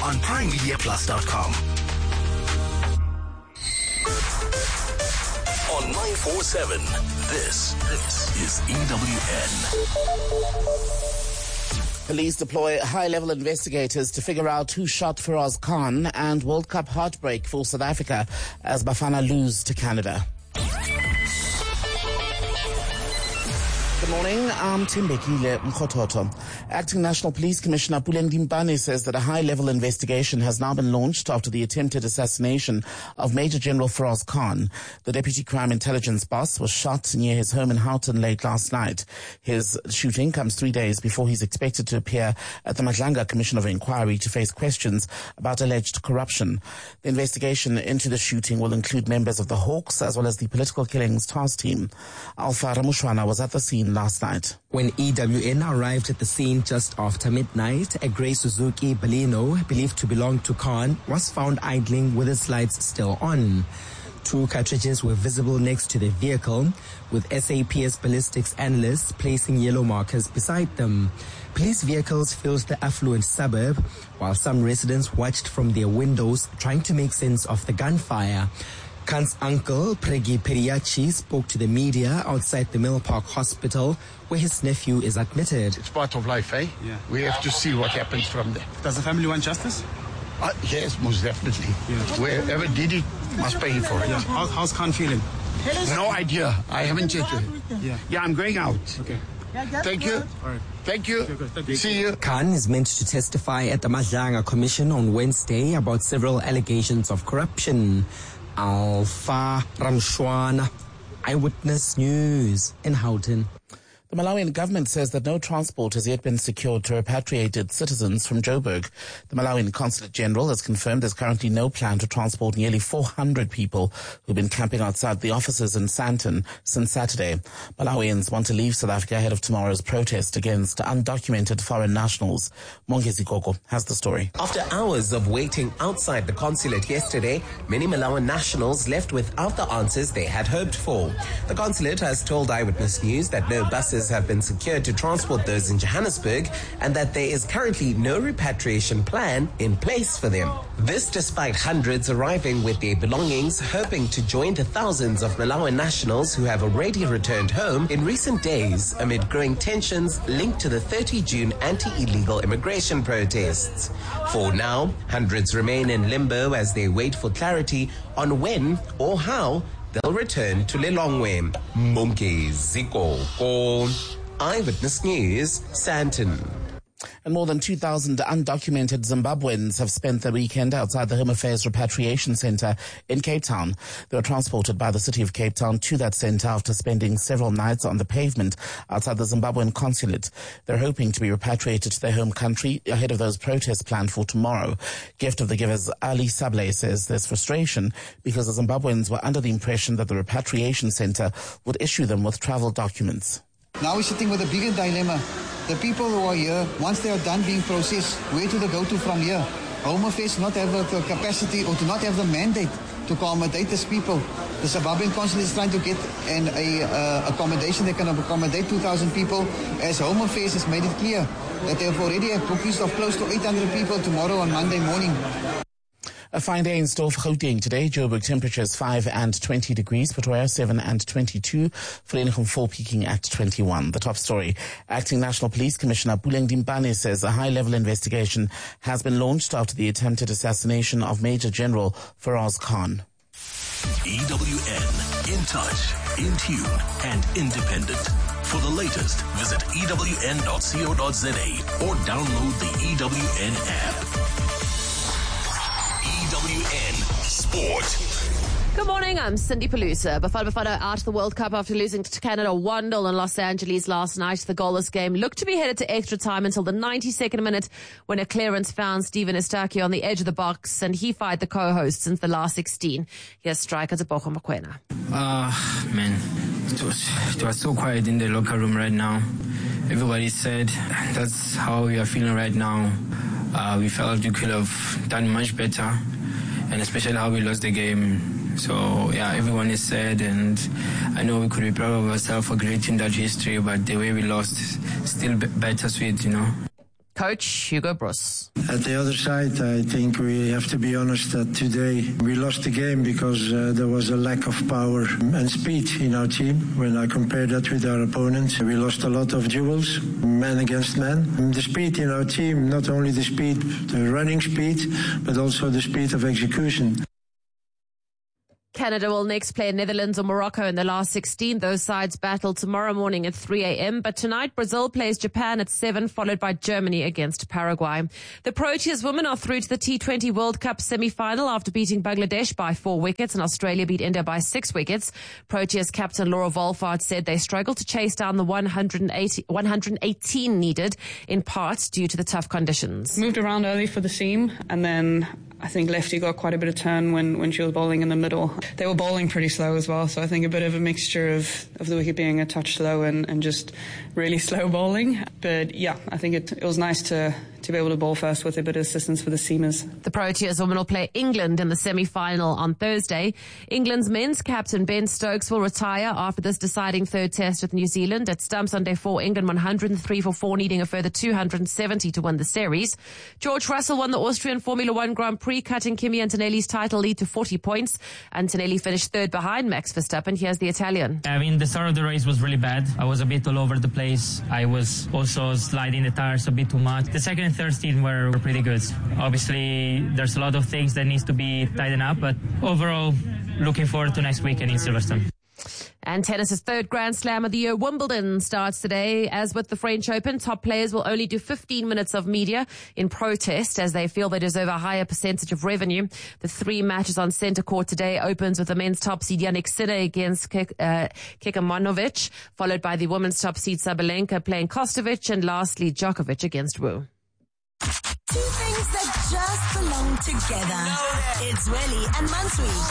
on PrimeMediaPlus.com. On 947, this is EWN. Police deploy high-level investigators to figure out who shot Faraz Khan, and World Cup heartbreak for South Africa as Bafana lose to Canada. Good morning, I'm Timbekile Mkhototo. Acting National Police Commissioner Puleng Dimpane says that a high-level investigation has now been launched after the attempted assassination of Major General Faraz Khan. The Deputy Crime Intelligence boss was shot near his home in Houghton late last night. His shooting comes 3 days before he's expected to appear at the Madlanga Commission of Inquiry to face questions about alleged corruption. The investigation into the shooting will include members of the Hawks as well as the Political Killings Task Team. Alpha Ramushwana was at the scene last night. When EWN arrived at the scene just after midnight, a grey Suzuki Baleno, believed to belong to Khan, was found idling with its lights still on. 2 cartridges were visible next to the vehicle, with SAPS ballistics analysts placing yellow markers beside them. Police vehicles filled the affluent suburb, while some residents watched from their windows, trying to make sense of the gunfire. Khan's uncle, Pregi Periachi, spoke to the media outside the Mill Park Hospital, where his nephew is admitted. It's part of life, eh? Yeah. We have to see what happens from there. Does the family want justice? Yes, most definitely. Yeah. Whoever did it must pay for it. Yeah. How's Khan feeling? No idea. I haven't checked it. Yeah, I'm going out. Okay. Thank you. All right. Thank you. Okay, See you. Khan is meant to testify at the Madlanga Commission on Wednesday about several allegations of corruption. Alpha Ramshwana, Eyewitness News in Houghton. The Malawian government says that no transport has yet been secured to repatriated citizens from Joburg. The Malawian Consulate General has confirmed there's currently no plan to transport nearly 400 people who've been camping outside the offices in Sandton since Saturday. Malawians want to leave South Africa ahead of tomorrow's protest against undocumented foreign nationals. Mongezi Gogo has the story. After hours of waiting outside the consulate yesterday, many Malawian nationals left without the answers they had hoped for. The consulate has told Eyewitness News that no buses have been secured to transport those in Johannesburg and that there is currently no repatriation plan in place for them. This despite hundreds arriving with their belongings, hoping to join the thousands of Malawian nationals who have already returned home in recent days amid growing tensions linked to the 30 June anti-illegal immigration protests. For now, hundreds remain in limbo as they wait for clarity on when or how they'll return to Lilongwe. Mongezi Gogo, Eyewitness News, Sandton. And more than 2,000 undocumented Zimbabweans have spent the weekend outside the Home Affairs Repatriation Centre in Cape Town. They were transported by the City of Cape Town to that centre after spending several nights on the pavement outside the Zimbabwean consulate. They're hoping to be repatriated to their home country ahead of those protests planned for tomorrow. Gift of the Givers Ali Sable says there's frustration because the Zimbabweans were under the impression that the repatriation centre would issue them with travel documents. Now we're sitting with a bigger dilemma. The people who are here, once they are done being processed, where do they go to from here? Home Affairs not have the capacity or to not have the mandate to accommodate these people. The Zimbabwean consulate is trying to get an accommodation that can accommodate 2,000 people, as Home Affairs has made it clear that they have already had bookings of close to 800 people tomorrow on Monday morning. A fine day in store for Gauteng today. Joburg temperatures 5 and 20 degrees. Pretoria 7 and 22. Vereeniging 4 peaking at 21. The top story. Acting National Police Commissioner Puleng Dimpane says a high-level investigation has been launched after the attempted assassination of Major General Faraz Khan. EWN. In touch, in tune, and independent. For the latest, visit ewn.co.za or download the EWN app. EWN Sport. Good morning, I'm Cindy Pelusa. Bafana out of the World Cup after losing to Canada 1-0 in Los Angeles last night. The goalless game looked to be headed to extra time until the 92nd minute when a clearance found Steven Eustáquio on the edge of the box and he fired the co-host since the last 16. Here's striker Tebogo Mokoena. Man, it was so quiet in the locker room right now. Everybody said that's how we are feeling right now. We felt we could have done much better, and especially how we lost the game. So, yeah, everyone is sad, and I know we could be proud of ourselves for creating that history, but the way we lost, still bittersweet, you know. Coach Hugo Broos. At the other side, I think we have to be honest that today we lost the game because there was a lack of power and speed in our team. When I compare that with our opponents, we lost a lot of duels, man against man. The speed in our team, not only the speed, the running speed, but also the speed of execution. Canada will next play Netherlands or Morocco in the last 16. Those sides battle tomorrow morning at 3 a.m. But tonight, Brazil plays Japan at 7, followed by Germany against Paraguay. The Proteas women are through to the T20 World Cup semi-final after beating Bangladesh by 4 wickets, and Australia beat India by 6 wickets. Proteas captain Laura Wolfhard said they struggled to chase down the 118 needed, in part due to the tough conditions. Moved around early for the seam, and then I think Lefty got quite a bit of turn when she was bowling in the middle. They were bowling pretty slow as well, so I think a bit of a mixture of the wicket being a touch slow and just really slow bowling. But yeah, I think it was nice to be able to bowl first with a bit of assistance for the seamers. The Proteas women will play England in the semi-final on Thursday. England's men's captain Ben Stokes will retire after this deciding third test with New Zealand. At stumps on day 4, England 103 for 4, needing a further 270 to win the series. George Russell won the Austrian Formula One Grand Prix, cutting Kimi Antonelli's title lead to 40 points. Antonelli finished third behind Max Verstappen. Here's the Italian. I mean, the start of the race was really bad. I was a bit all over the place. I was also sliding the tires a bit too much. The second and third stint were pretty good. Obviously, there's a lot of things that needs to be tightened up, but overall, looking forward to next weekend in Silverstone. And tennis's third Grand Slam of the year, Wimbledon, starts today. As with the French Open, top players will only do 15 minutes of media in protest as they feel they deserve a higher percentage of revenue. The 3 matches on centre court today opens with the men's top seed Jannik Sinner against Kekmanovic, followed by the women's top seed Sabalenka playing Kostovic, and lastly Djokovic against Wu. Two things that just belong together. It's Welly and Mansweek.